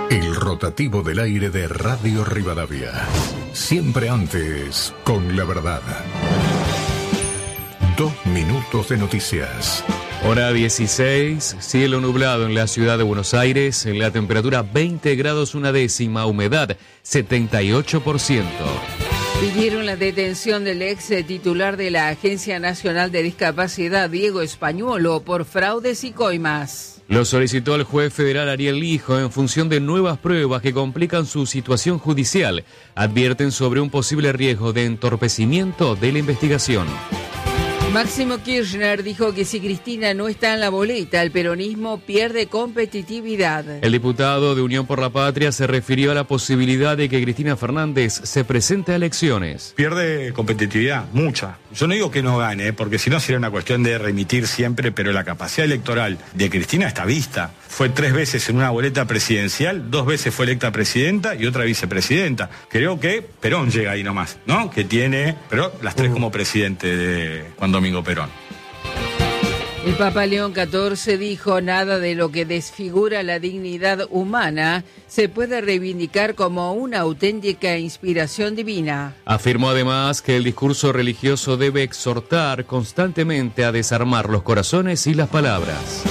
El rotativo del aire de Radio Rivadavia. Siempre antes, con la verdad. 2 minutos de noticias. Hora 16, cielo nublado en la ciudad de Buenos Aires, la temperatura 20 grados 1/10, humedad 78%. Pidieron la detención del ex titular de la Agencia Nacional de Discapacidad, Diego Españolo, por fraudes y coimas. Lo solicitó el juez federal Ariel Lijo en función de nuevas pruebas que complican su situación judicial. Advierten sobre un posible riesgo de entorpecimiento de la investigación. Máximo Kirchner dijo que si Cristina no está en la boleta, el peronismo pierde competitividad. El diputado de Unión por la Patria se refirió a la posibilidad de que Cristina Fernández se presente a elecciones. Pierde competitividad, mucha. Yo no digo que no gane, porque si no sería una cuestión de remitir siempre, pero la capacidad electoral de Cristina está vista. Fue 3 veces en una boleta presidencial, 2 veces fue electa presidenta y otra vicepresidenta. Creo que Perón llega ahí nomás, ¿no? Que tiene, pero las 3 como presidente de Juan Domingo Perón. El Papa León XIV dijo: nada de lo que desfigura la dignidad humana se puede reivindicar como una auténtica inspiración divina. Afirmó además que el discurso religioso debe exhortar constantemente a desarmar los corazones y las palabras.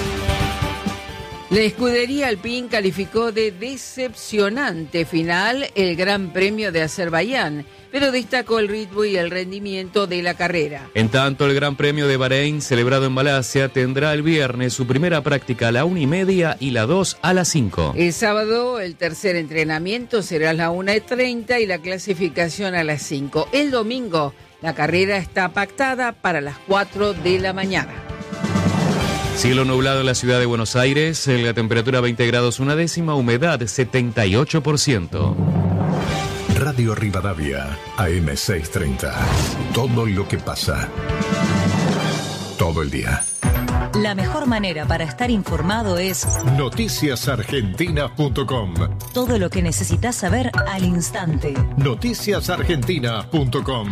La escudería Alpine calificó de decepcionante final el Gran Premio de Azerbaiyán, pero destacó el ritmo y el rendimiento de la carrera. En tanto, el Gran Premio de Bahrein, celebrado en Malasia, tendrá el viernes su primera práctica a la 1:30 y la 2 a las 5. El sábado, el tercer entrenamiento será a las 1:30 y la clasificación a las 5. El domingo, la carrera está pactada para las 4 de la mañana. Cielo nublado en la ciudad de Buenos Aires, la temperatura 20 grados 1/10, humedad 78%. Radio Rivadavia, AM 630. Todo lo que pasa. Todo el día. La mejor manera para estar informado es noticiasargentina.com. Todo lo que necesitas saber al instante. Noticiasargentina.com.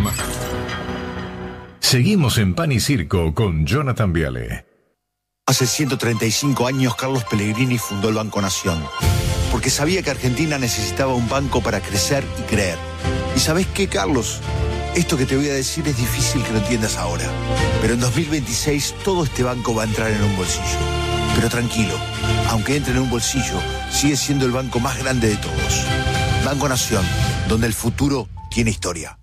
Seguimos en Pan y Circo con Jonathan Viale. Hace 135 años Carlos Pellegrini fundó el Banco Nación, porque sabía que Argentina necesitaba un banco para crecer y creer. ¿Y sabés qué, Carlos? Esto que te voy a decir es difícil que lo entiendas ahora, pero en 2026 todo este banco va a entrar en un bolsillo. Pero tranquilo, aunque entre en un bolsillo, sigue siendo el banco más grande de todos. Banco Nación, donde el futuro tiene historia.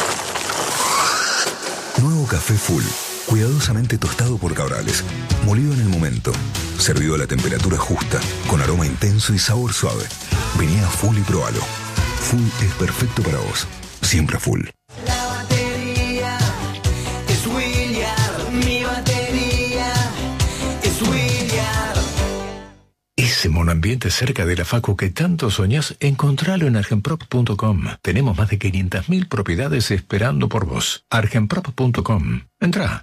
Nuevo café Full, cuidadosamente tostado por Cabrales, molido en el momento, servido a la temperatura justa, con aroma intenso y sabor suave. Vení a Full y probalo. Full es perfecto para vos, siempre Full. La batería es Williard, mi batería es Williard. Ese monoambiente cerca de la facu que tanto soñás, encontralo en argenprop.com. Tenemos más de 500.000 propiedades esperando por vos. argenprop.com. Entrá.